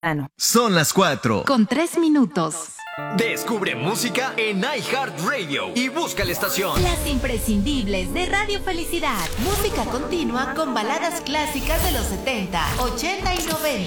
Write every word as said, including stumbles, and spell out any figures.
Son las cuatro. Con tres minutos. Descubre música en iHeartRadio y busca la estación. Las imprescindibles de Radio Felicidad. Música continua con baladas clásicas de los setenta, ochenta y noventa.